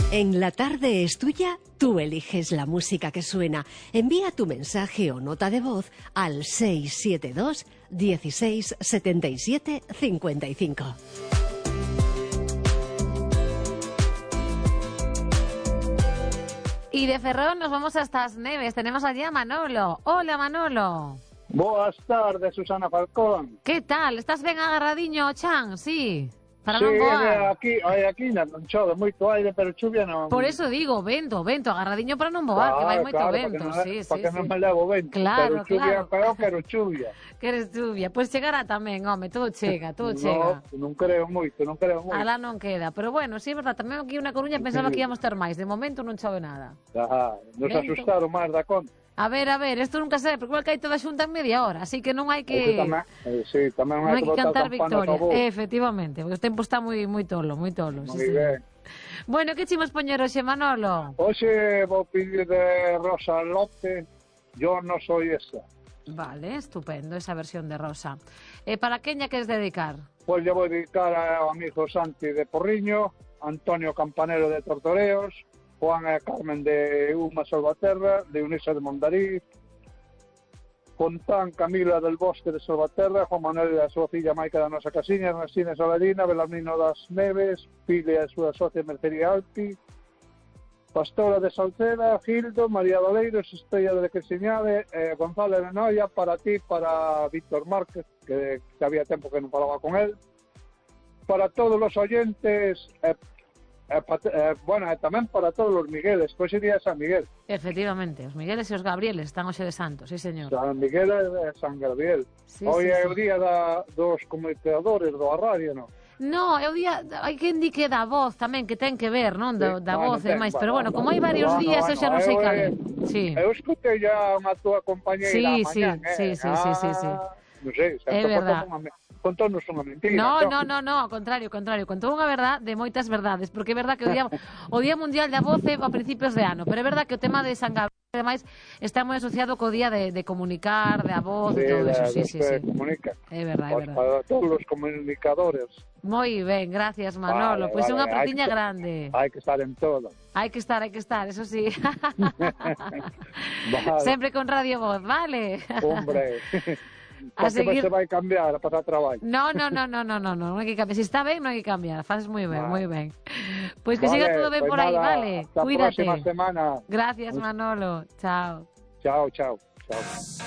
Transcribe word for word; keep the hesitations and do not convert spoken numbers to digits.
En La Tarde es Tuya, tú eliges la música que suena. Envía tu mensaje o nota de voz al seis siete dos, dieciséis, setenta y siete, cincuenta y cinco. Y de Ferrol nos vamos hasta As Neves. Tenemos allí a Manolo. Hola, Manolo. Boas tardes, Susana Falcón. Que tal? Estás ben agarradiño, Chan? Sí. Para Sí, non voar. aquí, aquí non chove moito aire, pero chuvia non. Por eso digo, vento, vento, agarradiño para non voar, Claro, que vai moito claro, vento. Para Sí, que, sí, para que sí. non me levo vento. Claro, pero chuvia, claro. pero quero chuvia. Queres chuvia? Pois chegará tamén, home, todo chega, todo chega. No, non creo moito, non creo moito. Alá non queda, pero bueno, sí, é verdad, tamén aquí na Coruña pensaba que íamos ter máis, de momento non chove nada. Ajá, nos Vento. asustaron máis da conta. A ver, a ver, isto nunca sei, porque igual que hai toda xunta en media hora, así que non hai que... Eso tamén, eh, sí, tamén Non hai que botar cantar campanas victoria, a voz. efectivamente, porque o tempo está moi moi tolo, moi tolo. Moi Sí, sí. ben. Bueno, que chimos poñer hoxe, Manolo? Hoxe vou pedir de Rosa López, Yo no soy esa. Vale, estupendo, esa versión de Rosa. Eh, para quen lla queres dedicar? Pois lle vou dedicar ao amigo Santi de Porriño, Antonio Campanero de Tortoreos, Juan e Carmen de Uma Salvaterra, de Unisa de Mondariz, Fontán Camila del Bosque de Salvaterra, Juan Manuel e a súa filla Maica da nosa casiña, Ernestina Saladina, Belarmino das Neves, Pile e a súa socia Mercería Alpi, Pastora de Salceda, Gildo, María Doleiros, Estrella de Casiñade, eh, Gonzalo de Noia, para ti, para Víctor Márquez, que, que había tempo que non falaba con él, para todos os oyentes, eh, eh, pa, eh, bueno, e tamén para todos os Migueles, pois sería San Miguel. Efectivamente, os Migueles e os Gabrieles están hoxe de santos, sí, señor. San Miguel e San Gabriel. Sí, Hoy sí, é sí. o día da, dos comunicadores do radio, non? No, é o día, hai quen di que da voz tamén, que ten que ver, non? Da, Sí, da bueno, voz e ten, máis, bueno, pero bueno, bueno, como hai varios bueno, días, eu bueno, xa non sei eu, cal é. eh, Sí. Eu escutei ya unha túa compañeira Sí, mañán, sí, eh? sí, sí, sí, sí, sí. Ah, non sei, É sempre verdad. contónos unha mentira. No, entón. no, no, no, ao contrario, ao contrario, contou unha verdad de moitas verdades, porque é verdad que o día, o día mundial da voz é a principios de ano, pero é verdad que o tema de San Gabriel ademais está moi asociado co día de, de comunicar, de a voz, de Sí, todo eso, da- sí, dos sí, que sí. comunican. É verdade, é Pois verdade. para todos os comunicadores. Moi ben, gracias, Manolo. Vale, Pois é vale, unha hai partiña que- grande. Hai que estar en todo. Hai que estar, hai que estar, eso sí. Vale, Sempre con Radio Voz, vale? hombre. A Porque seguir- se vai cambiar a pasar traballo. No, no, no, no, no, no, no, non hai que cambiar. Se está ben, non hai que cambiar. Faces moi ben, Vale. moi ben. Pois que Vale, siga todo ben pois por aí, nada, vale? Hasta a Cuídate. próxima semana. Gracias, Manolo. Chao. Chao, chao. Chao.